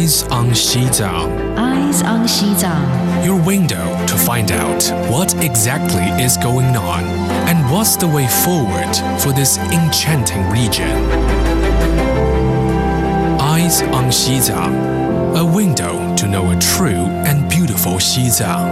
Eyes on Xizang. Eyes on Xizang. Your window to find out what exactly is going on and what's the way forward for this enchanting region. Eyes on Xizang. A window to know a true and beautiful Xizang.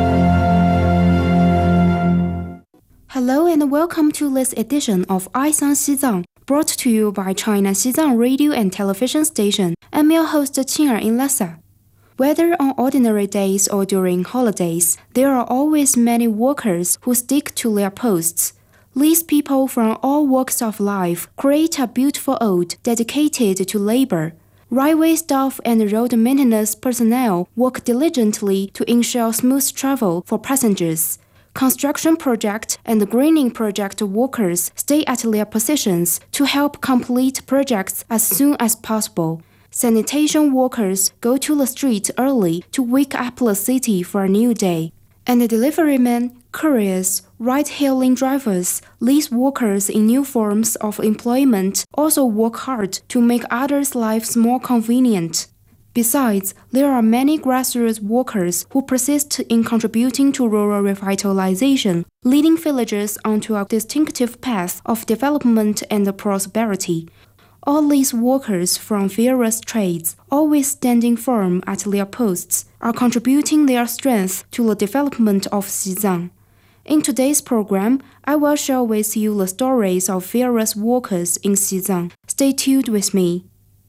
Hello and welcome to this edition of Eyes on Xizang, brought to you by China Xizang Radio and Television Station. I'm your host Qing'er in Lhasa. Whether on ordinary days or during holidays, there are always many workers who stick to their posts. These people from all walks of life create a beautiful ode dedicated to labor. Railway staff and road maintenance personnel work diligently to ensure smooth travel for passengers. Construction project and greening project workers stay at their positions to help complete projects as soon as possible. Sanitation workers go to the street early to wake up the city for a new day. And the deliverymen, couriers, ride-hailing drivers, these workers in new forms of employment also work hard to make others' lives more convenient. Besides, there are many grassroots workers who persist in contributing to rural revitalization, leading villages onto a distinctive path of development and prosperity. All these workers from various trades, always standing firm at their posts, are contributing their strength to the development of Xizang. In today's program, I will share with you the stories of various workers in Xizang. Stay tuned with me.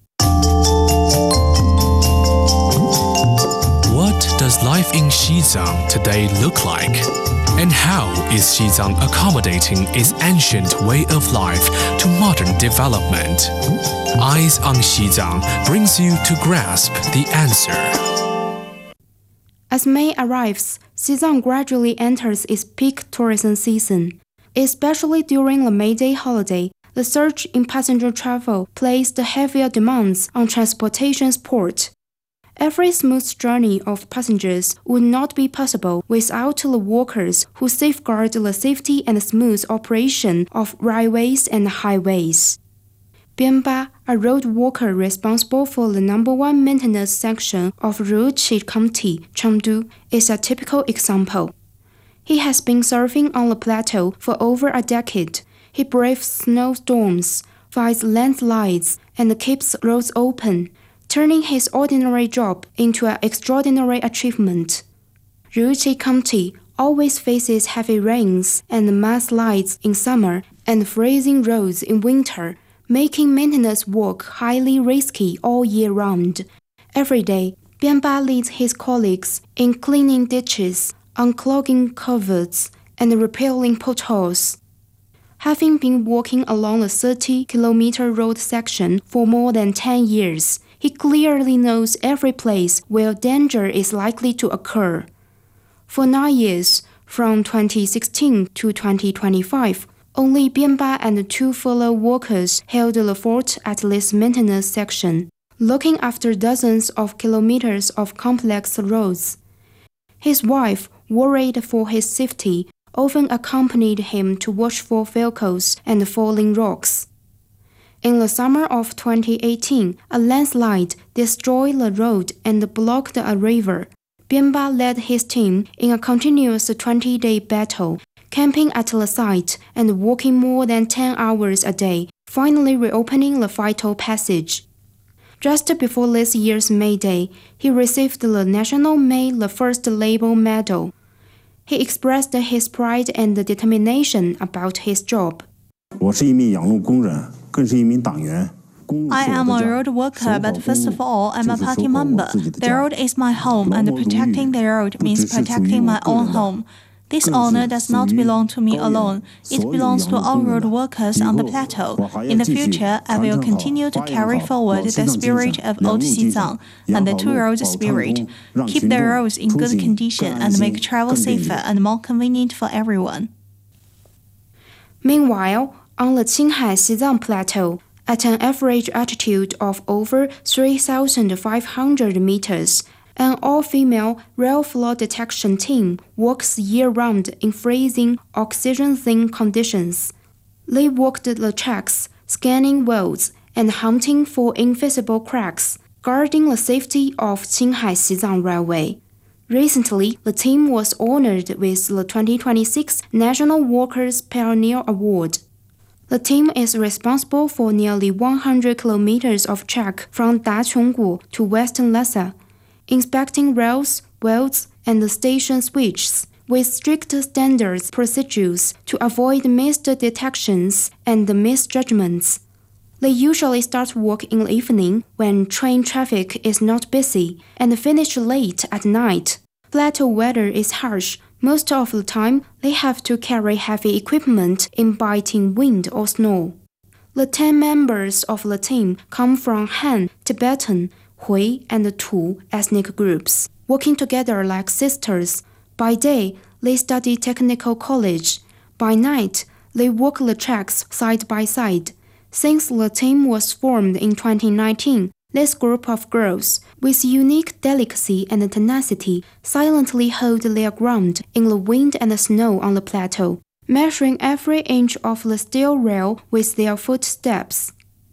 What does life in Xizang today look like? And how is Xizang accommodating its ancient way of life to modern development? Eyes on Xizang brings you to grasp the answer. As May arrives, Xizang gradually enters its peak tourism season. Especially during the May Day holiday, the surge in passenger travel placed heavier demands on transportation support. Every smooth journey of passengers would not be possible without the workers who safeguard the safety and smooth operation of railways and highways. Bianba, a road worker responsible for the #1 maintenance section of Ruqi County, Chengdu, is a typical example. He has been serving on the plateau for over a decade. He braves snowstorms, fights landslides, and keeps roads open, turning his ordinary job into an extraordinary achievement. Ruqi County always faces heavy rains and mudslides in summer and freezing roads in winter, making maintenance work highly risky all year round. Every day, Bianba leads his colleagues in cleaning ditches, unclogging culverts, and repairing potholes. Having been working along the 30-kilometer road section for more than 10 years, he clearly knows every place where danger is likely to occur. For 9 years, from 2016 to 2025, only Bianba and 2 fellow workers held the fort at this maintenance section, looking after dozens of kilometers of complex roads. His wife, worried for his safety, often accompanied him to watch for vehicles and falling rocks. In the summer of 2018, a landslide destroyed the road and blocked a river. Bianba led his team in a continuous 20-day battle, camping at the site and working more than 10 hours a day, finally reopening the vital passage. Just before this year's May Day, he received the National May the First Label Medal. He expressed his pride and determination about his job. I am a road worker, but first of all, I'm a party member. The road is my home, and protecting the road means protecting my own home. This honor does not belong to me alone. It belongs to all road workers on the plateau. In the future, I will continue to carry forward the spirit of old Xizang and the two-road spirit, keep the roads in good condition, and make travel safer and more convenient for everyone. Meanwhile, on the Qinghai Xizang Plateau, at an average altitude of over 3,500 meters, an all-female rail floor detection team works year-round in freezing, oxygen-thin conditions. They walked the tracks, scanning welds, and hunting for invisible cracks. guarding the safety of Qinghai-Xizang Railway. Recently, the team was honored with the 2026 National Workers' Pioneer Award. The team is responsible for nearly 100 kilometers of track from Daqingguo to Western Lhasa, inspecting rails, welds, and the station switches with strict standards procedures to avoid missed detections and misjudgments. They usually start work in the evening when train traffic is not busy and finish late at night. Plateau weather is harsh. Most of the time, they have to carry heavy equipment in biting wind or snow. The 10 members of the team come from Han, Tibetan, Hui, and Tu ethnic groups, working together like sisters. By day, they study technical college. By night, they work the tracks side by side. Since the team was formed in 2019, this group of girls, with unique delicacy and tenacity, silently hold their ground in the wind and the snow on the plateau, measuring every inch of the steel rail with their footsteps.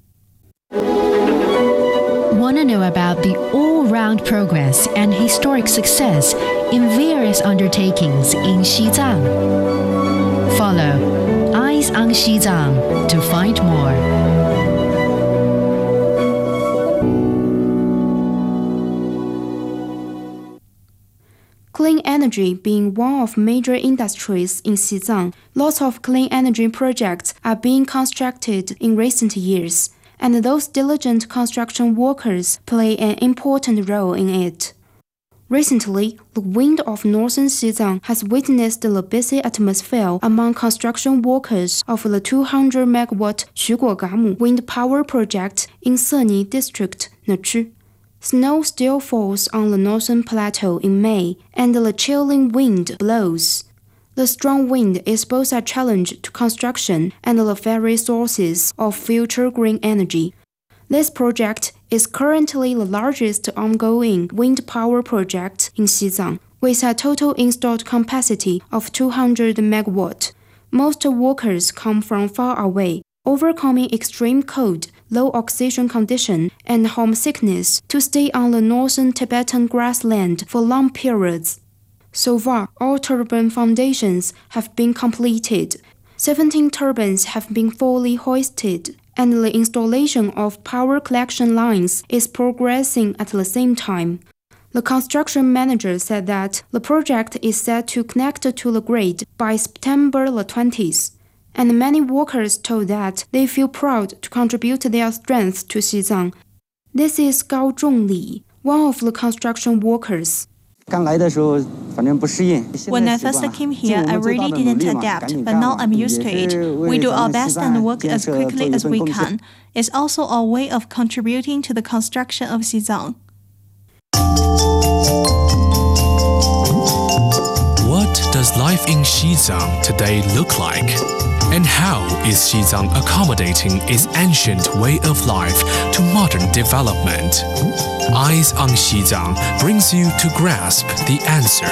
Want to know about the all-round progress and historic success in various undertakings in Xizang? Follow Eyes on Xizang to find more. Clean energy being one of major industries in Xizang, lots of clean energy projects are being constructed in recent years, and those diligent construction workers play an important role in it. Recently, the wind of northern Xizang has witnessed the busy atmosphere among construction workers of the 200-megawatt Xuguogamu wind power project in Seni District, Nechi. Snow still falls on the northern plateau in May, and the chilling wind blows. The strong wind is both a challenge to construction and the very sources of future green energy. This project is currently the largest ongoing wind power project in Xizang, with a total installed capacity of 200 megawatt. Most workers come from far away, overcoming extreme cold, low oxygen condition, and homesickness to stay on the northern Tibetan grassland for long periods. So far, all turbine foundations have been completed. 17 turbines have been fully hoisted, and the installation of power collection lines is progressing at the same time. The construction manager said that the project is set to connect to the grid by September the 20th, and many workers told that they feel proud to contribute their strength to Xizang. This is Gao Zhongli, one of the construction workers. When I first came here, I really didn't adapt, but now I'm used to it. We do our best and work as quickly as we can. It's also our way of contributing to the construction of Xizang. What does life in Xizang today look like? And how is Xizang accommodating its ancient way of life to modern development? Eyes on Xizang brings you to grasp the answer.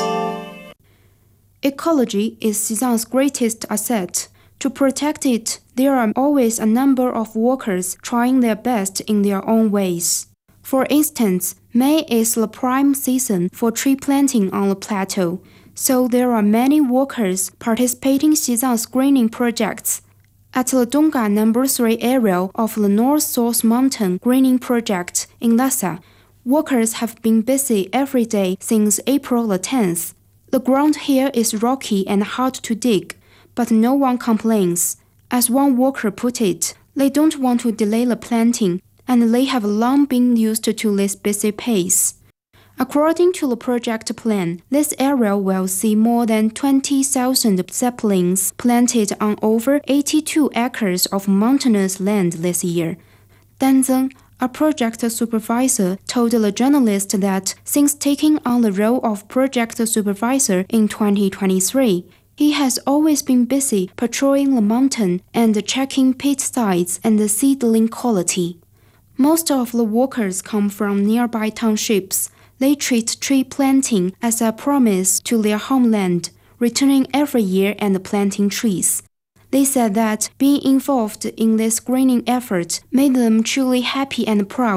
Ecology is Xizang's greatest asset. To protect it, there are always a number of workers trying their best in their own ways. For instance, May is the prime season for tree planting on the plateau, so there are many workers participating in Xizang's greening projects. At the Dongga No. 3 area of the North-South Mountain Greening Project in Lhasa, workers have been busy every day since April the 10th. The ground here is rocky and hard to dig, but no one complains. As one worker put it, they don't want to delay the planting, and they have long been used to this busy pace. According to the project plan, this area will see more than 20,000 saplings planted on over 82 acres of mountainous land this year. Dan Zeng, a project supervisor, told the journalist that since taking on the role of project supervisor in 2023, he has always been busy patrolling the mountain and checking pit sites and the seedling quality. Most of the workers come from nearby townships. They treat tree planting as a promise to their homeland, returning every year and planting trees. They said that being involved in this greening effort made them truly happy and proud.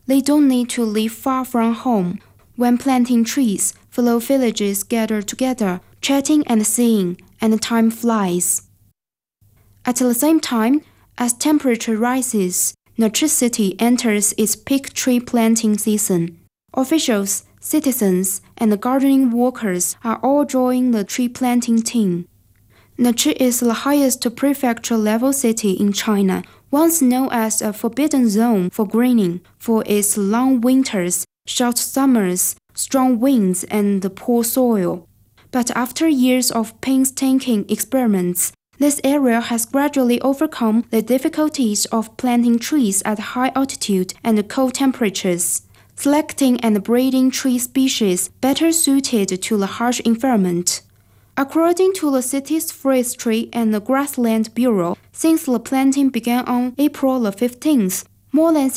They don't need to live far from home. When planting trees, fellow villagers gather together, chatting and singing, and time flies. At the same time, as temperature rises, Nurchi City enters its peak tree planting season. Officials, citizens, and gardening workers are all joining the tree planting team. Nurchi is the highest prefecture-level city in China, once known as a forbidden zone for greening for its long winters, short summers, strong winds, and poor soil. But after years of painstaking experiments, this area has gradually overcome the difficulties of planting trees at high altitude and cold temperatures, selecting and breeding tree species better suited to the harsh environment. According to the city's Forestry and Grassland Bureau, since the planting began on April 15th, more than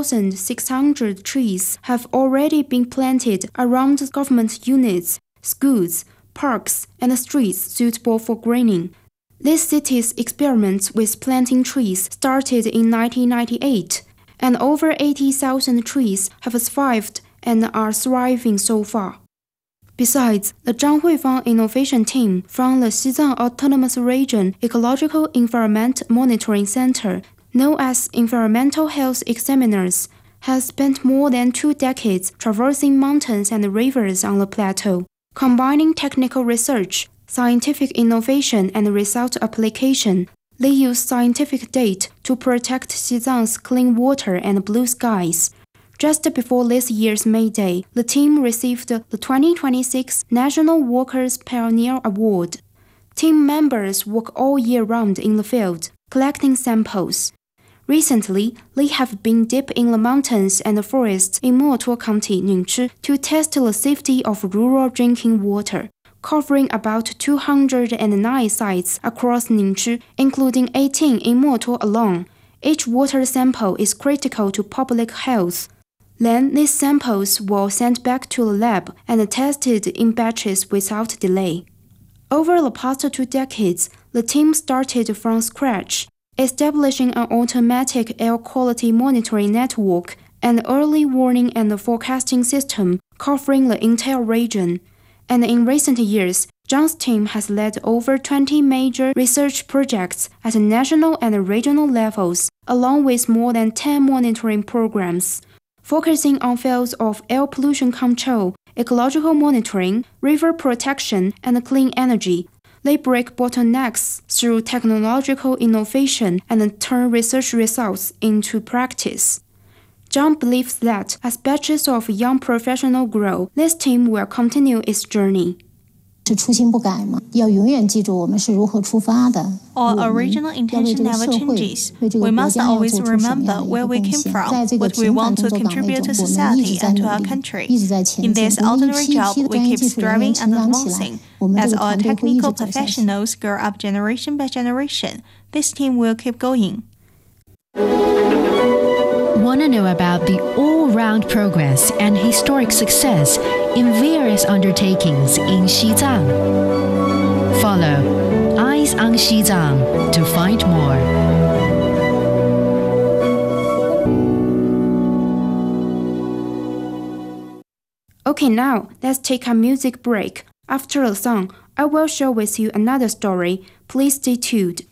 6,600 trees have already been planted around government units, schools, parks, and streets suitable for greening. This city's experiments with planting trees started in 1998, and over 80,000 trees have survived and are thriving so far. Besides, the Zhang Huifang Innovation Team from the Xizang Autonomous Region Ecological Environment Monitoring Center, known as Environmental Health Examiners, has spent more than 2 decades traversing mountains and rivers on the plateau, combining technical research, scientific innovation, and result application. They use scientific data to protect Xizang's clean water and blue skies. Just before this year's May Day, the team received the 2026 National Workers' Pioneer Award. Team members work all year round in the field, collecting samples. Recently, they have been deep in the mountains and forests in Motuo County, Ningchi, to test the safety of rural drinking water, covering about 209 sites across Ningchi, including 18 in Motuo alone. Each water sample is critical to public health. Then, these samples were sent back to the lab and tested in batches without delay. Over the past 2 decades, the team started from scratch, establishing an automatic air quality monitoring network, an early warning and forecasting system covering the entire region. And in recent years, Zhang's team has led over 20 major research projects at national and regional levels, along with more than 10 monitoring programs, focusing on fields of air pollution control, ecological monitoring, river protection, and clean energy. They break bottlenecks through technological innovation and turn research results into practice. Zhang believes that as batches of young professionals grow, this team will continue its journey. Our original intention never changes. We must always remember where we came from, what we want to contribute to society and to our country. In this ordinary job, we keep striving and advancing. As our technical professionals grow up generation by generation, this team will keep going. Want to know about the all-round progress and historic success in various undertakings in Xizang? Follow Eyes on Xizang to find more. Okay, now let's take a music break. After the song, I will share with you another story. Please stay tuned.